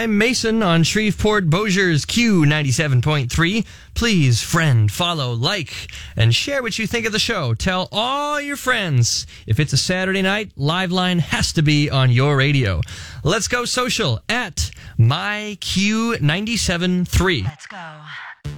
I'm Mason on Shreveport Bossier's Q97.3. Please friend, follow, like, and share what you think of the show. Tell all your friends. If it's a Saturday night, Liveline has to be on your radio. Let's go social at MyQ973. Let's go.